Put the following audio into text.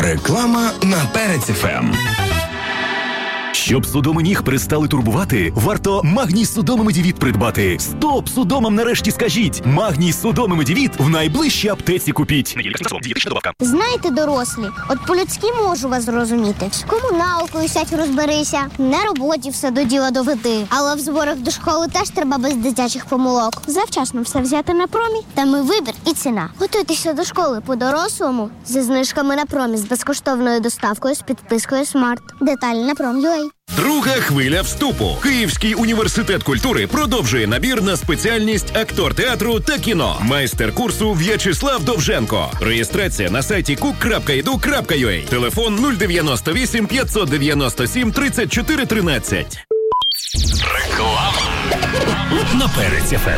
Реклама на Перець ФМ. Щоб судоми ніг перестали турбувати, варто Магній Судоми Медівіт придбати. Стоп судомам нарешті скажіть! Магній Судоми Медівіт в найближчій аптеці купіть. Знаєте, дорослі, от по-людськи можу вас зрозуміти. З комуналкою сядь розберися, на роботі все до діла доведи. Але в зборах до школи теж треба без дитячих помилок. Завчасно все взяти на промі, там і вибір, і ціна. Готуйтеся до школи по-дорослому зі знижками на промі, з безкоштовною доставкою, з підпискою Смарт. Деталі на Prom.ua. Друга хвиля вступу. Київський університет культури продовжує набір на спеціальність актор театру та кіно. Майстер курсу В'ячеслав Довженко. Реєстрація на сайті cook.edu.ua. Телефон 098 597 34 13. Реклама на Перець ФМ.